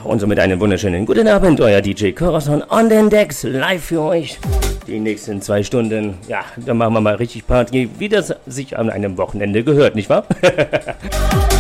und somit einen wunderschönen guten Abend, euer DJ Corazon on den Decks, live für euch. Die nächsten 2 Stunden, ja, dann machen wir mal richtig Party, wie das sich an einem Wochenende gehört, nicht wahr?